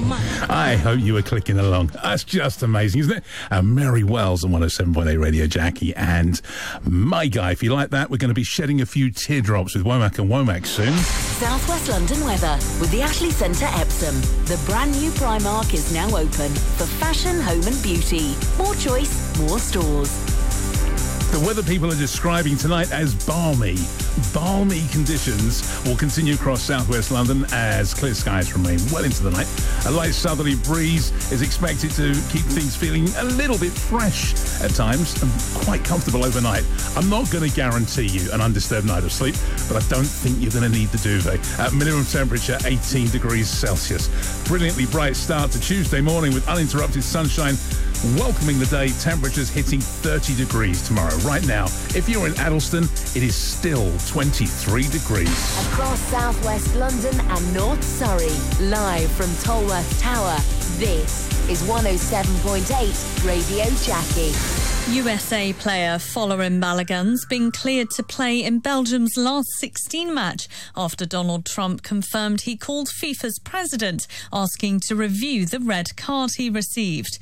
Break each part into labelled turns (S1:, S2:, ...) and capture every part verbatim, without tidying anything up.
S1: I hope you were clicking along. That's just amazing, isn't it? Uh, Mary Wells on one oh seven point eight Radio Jackie. And my guy, if you like that, we're going to be shedding a few teardrops with Womack and Womack soon.
S2: South West London weather with the Ashley Centre Epsom. The brand new Primark is now open for fashion, home and beauty. More choice, more stores.
S1: The weather people are describing tonight as balmy. Balmy conditions will continue across southwest London as clear skies remain well into the night. A light southerly breeze is expected to keep things feeling a little bit fresh at times and quite comfortable overnight. I'm not going to guarantee you an undisturbed night of sleep, but I don't think you're going to need the duvet. At minimum temperature, eighteen degrees Celsius. Brilliantly bright start to Tuesday morning with uninterrupted sunshine welcoming the day. Temperatures hitting thirty degrees tomorrow. Right now, if you're in Addleston, it is still twenty-three degrees.
S2: Across southwest London and North Surrey, live from Tolworth Tower, this is one oh seven point eight Radio Jackie.
S3: U S A player Folarin Balogun's been cleared to play in Belgium's last sixteen match after Donald Trump confirmed he called FIFA's president asking to review the red card he received.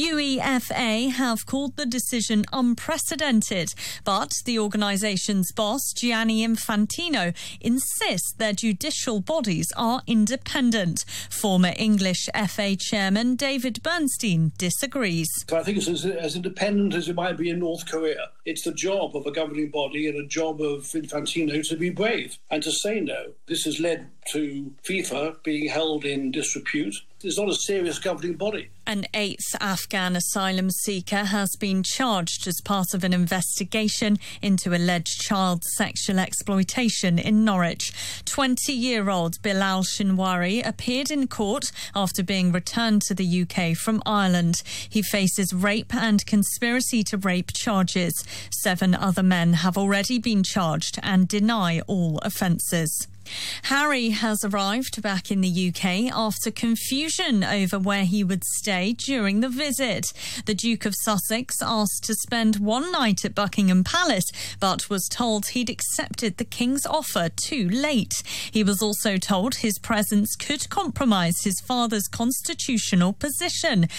S3: UEFA have called the decision unprecedented, but the organisation's boss, Gianni Infantino, insists their judicial bodies are independent. Former English F A chairman David Bernstein disagrees.
S4: So I think it's as, as independent as it might be in North Korea. It's the job of a governing body and a job of Infantino to be brave and to say no. This has led to FIFA being held in disrepute. It's not a serious governing body.
S3: An eighth Afghan asylum seeker has been charged as part of an investigation into alleged child sexual exploitation in Norwich. twenty-year-old Bilal Shinwari appeared in court after being returned to the U K from Ireland. He faces rape and conspiracy to rape charges. Seven other men have already been charged and deny all offences. Harry has arrived back in the U K after confusion over where he would stay during the visit. The Duke of Sussex asked to spend one night at Buckingham Palace, but was told he'd accepted the King's offer too late. He was also told his presence could compromise his father's constitutional position.